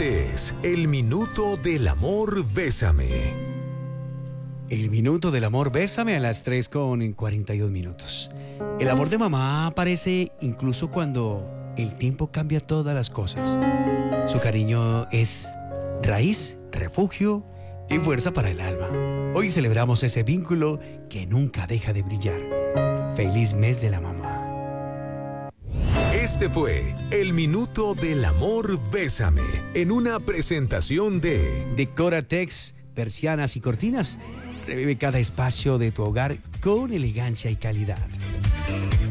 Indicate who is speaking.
Speaker 1: Este es el Minuto del Amor Bésame.
Speaker 2: El Minuto del Amor Bésame a las 3:42. El amor de mamá aparece incluso cuando el tiempo cambia todas las cosas. Su cariño es raíz, refugio y fuerza para el alma. Hoy celebramos ese vínculo que nunca deja de brillar. Feliz mes de la mamá.
Speaker 1: Este fue el Minuto del Amor Bésame, en una presentación de
Speaker 2: Decoratex, persianas y cortinas. Revive cada espacio de tu hogar con elegancia y calidad.